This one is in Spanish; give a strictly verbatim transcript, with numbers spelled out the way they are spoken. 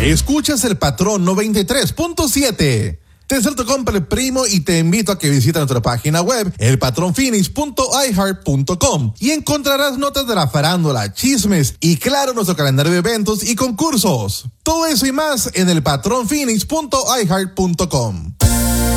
Escuchas El Patrón noventa y tres punto siete. Te saludo, compa el primo, y te invito a que visites nuestra página web, el patrón phoenix punto i heart punto com, y encontrarás notas de la farándula, chismes y, claro, nuestro calendario de eventos y concursos. Todo eso y más en el patrón phoenix punto i heart punto com.